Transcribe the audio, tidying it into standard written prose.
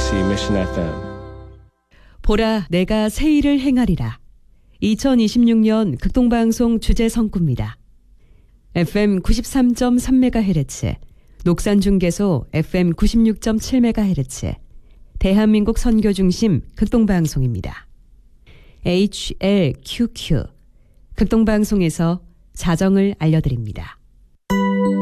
KBOC Mission FM. 보라 내가 새 일을 행하리라. 2026년 극동방송 주제 성구입니다. FM 93.3MHz, 녹산중계소 FM 96.7MHz, 대한민국 선교중심 극동방송입니다. HLQQ, 극동방송에서 자정을 알려드립니다.